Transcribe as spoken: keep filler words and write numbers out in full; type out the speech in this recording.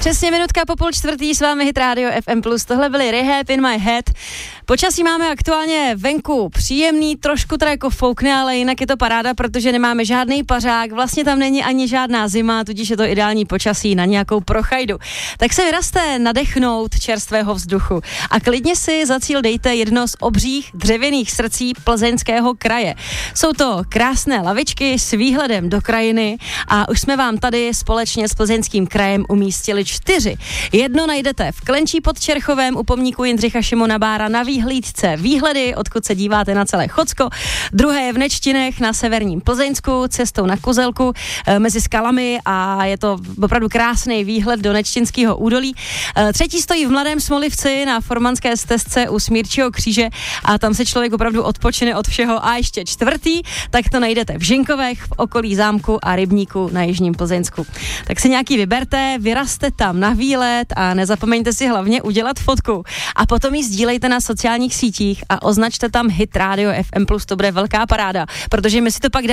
Přesně minutka po půl čtvrtý, s vámi Hit Radio F M plus. Tohle byly Rehab in my head. Počasí máme aktuálně venku příjemný, trošku teda jako foukne, ale jinak je to paráda, protože nemáme žádný pařák, vlastně tam není ani žádná zima, tudíž je to ideální počasí na nějakou prochajdu. Tak se vyrazte nadechnout čerstvého vzduchu a klidně si za cíl dejte jedno z obřích dřevěných srdcí Plzeňského kraje. Jsou to krásné lavičky s výhledem do krajiny a už jsme vám tady společně s Plzeňským krajem umístili čtyři. Jedno najdete v Klenčí pod Čerchovem u pomníku Jindřicha Šimona Bára na výhlídce výhledy, odkud se díváte na celé Chocko. Druhé je v Nečtinech na severním Plzeňsku, cestou na Kozelku e, mezi skalami a je to opravdu krásný výhled do Nečtinského údolí. E, třetí stojí v Mladém Smolivci na Formanské stezce u Smírčího kříže a tam se člověk opravdu odpočine od všeho. A ještě čtvrtý, tak to najdete v Žinkovech, v okolí zámku a rybníku na jižním Plzeňsku. Tak si nějaký vyberte, vyrazte tam na výlet a nezapomeňte si hlavně udělat fotku. A potom ji sdílejte na sociálních sítích a označte tam Hit Radio F M plus, to bude velká paráda, protože my si to pak